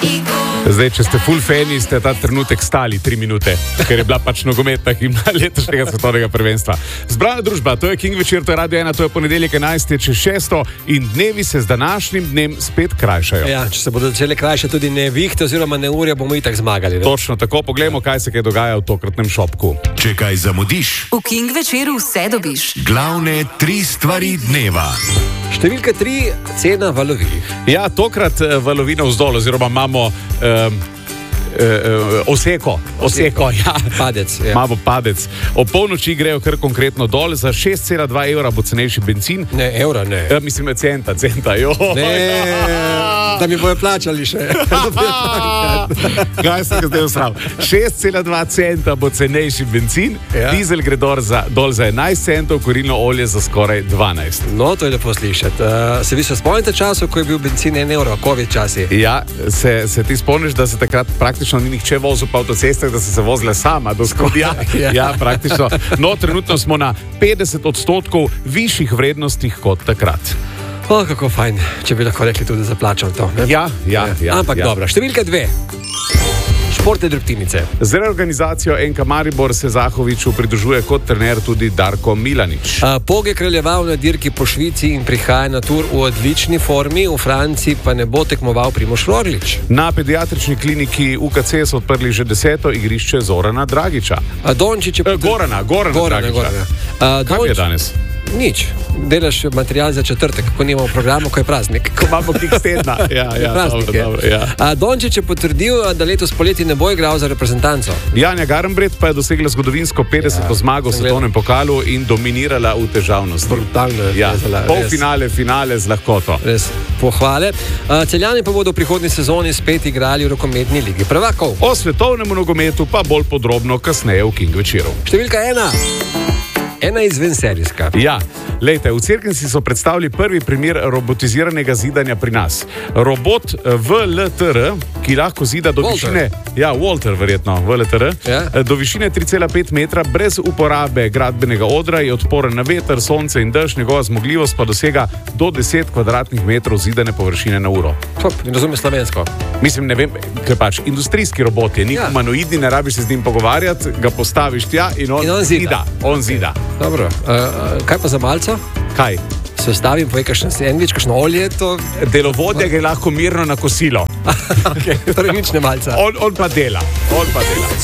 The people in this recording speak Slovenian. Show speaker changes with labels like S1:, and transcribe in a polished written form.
S1: Zdaj, če ste full fani, ste ta trenutek stali 3 minute, ker je bila pač nogometna himna letošnjega svetovnega prvenstva. Zbrana družba, to je King večer, to je Radio 1, to je ponedeljek 11. čez 6. in dnevi se z današnjim dnem spet krajšajo.
S2: Ja, če se bodo začele krajšati tudi nevihte oziroma neurja, bomo itak zmagali. Ne?
S1: Točno tako, poglejmo, kaj se dogaja v tokratnem šopku.
S3: Če kaj zamudiš,
S4: V King večeru vse dobiš.
S3: glavne 3 stvari dneva.
S2: Številka 3, cena valovih.
S1: Ja, tokrat valovina vzdolj, oziroma imamo oseko, ja.
S2: Padec. Ja.
S1: Imamo padec. O polnoči grejo kar konkretno dol, za 6,2 evra bo cenejši benzin.
S2: Ne, evra ne.
S1: Mislim, centa, jo.
S2: Da mi bojo plačali še.
S1: Kaj se ga zdaj usral? 6,2 centa bo cenejši benzin,
S2: Ja.
S1: dizel gre dol za 11 centov, kurilno olje za skoraj 12.
S2: No, to je lepo slišati. Se vi se spomnite časov, ko je bil benzin 1 evro, COVID časi?
S1: Ja, se ti spomniš, da se takrat praktično ni nihče vozil po avtocestah, da se vozila sama do Skopja?
S2: Ja.
S1: Ja, praktično. No, trenutno smo na 50% višjih vrednostih kot takrat.
S2: O, kako fajn, če bi lahko rekli tudi za plačal to. Ne?
S1: Ja.
S2: Ampak dobro, številka 2. Športne drobtinice.
S1: Z reorganizacijo NK Maribor se Zahoviču pridružuje kot trener tudi Darko Milanič.
S2: Pog je kraljeval na dirki po Švici in prihaja na tur v odlični formi, v Franciji pa ne bo tekmoval Primož Roglič.
S1: Na pediatrični kliniki UKC so odprli že 10. igrišče Zorana Dragiča.
S2: Dončić je
S1: Gorana Dragiča. Kaj je danes?
S2: Nič. Delaš material za četrtek, ko nimamo programu, ko je praznik.
S1: Ko imamo kiks tedna. Ja,
S2: Praznik je.
S1: dobro, ja.
S2: Dončić je potrdil, da letos poleti ne bo igral za reprezentanco.
S1: Janja Garnbret pa je dosegla zgodovinsko 50. zmago v svetovnem pokalu in dominirala v težavnosti.
S2: Brutalno je
S1: Ja,
S2: vezala,
S1: polfinale, finale z lahkoto.
S2: Res pohvale. Celjani pa bodo v prihodnji sezoni spet igrali v rokometni ligi prvakov.
S1: O svetovnem nogometu pa bolj podrobno kasneje v King večeru.
S2: Številka 1. Ena izvenserijska.
S1: Ja, lejte, v Cerknici so predstavili prvi primer robotiziranega zidanja pri nas. Robot VLTR, ki lahko zida do
S2: Walter.
S1: višine... Ja, Walter verjetno, VLTR.
S2: Ja.
S1: Do višine 3,5 metra, brez uporabe gradbenega odra, je odporen na veter, sonce in dež, njegova zmogljivost pa dosega do 10 kvadratnih metrov zidane površine na uro.
S2: Ne razumem slovensko.
S1: Mislim, ne vem, ker pač industrijski robot je, ni
S2: Ja.
S1: humanoidni, ne rabiš se z njim pogovarjati, ga postaviš tja in on zida. On zida.
S2: Dobro. Kaj pa za malco?
S1: Kaj?
S2: Se stavim, povej, kakšen sendvič, kakšno olje, to...
S1: Delovodja gre lahko mirno na kosilo.
S2: Okay, torej nič ne malca.
S1: On pa dela.